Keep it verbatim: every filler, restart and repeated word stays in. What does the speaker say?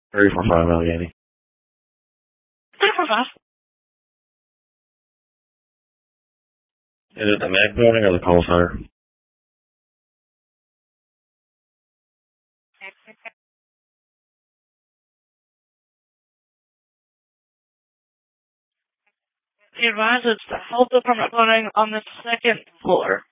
Three four five Allegheny. Three four five. Is it the Mag building or the Kohl Center? Be advised, it's the health department building on the second floor.